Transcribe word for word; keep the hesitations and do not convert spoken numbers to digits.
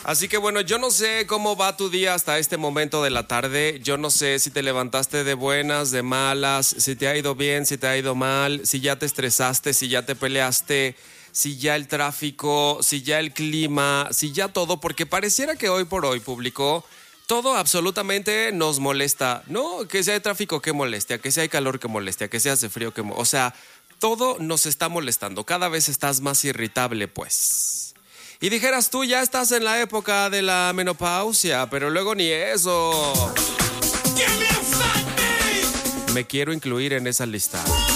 Así que bueno, yo no sé cómo va tu día hasta este momento de la tarde. Yo no sé si te levantaste de buenas, de malas, si te ha ido bien, si te ha ido mal, si ya te estresaste, si ya te peleaste, si ya el tráfico, si ya el clima, si ya todo, porque pareciera que hoy por hoy, público, todo absolutamente nos molesta. No, que si hay tráfico, que molestia, que si hay calor, que molestia, que si hace frío, que mo- o sea, todo nos está molestando. Cada vez estás más irritable, pues. Y dijeras tú, ya estás en la época de la menopausia, pero luego ni eso. Me quiero incluir en esa lista.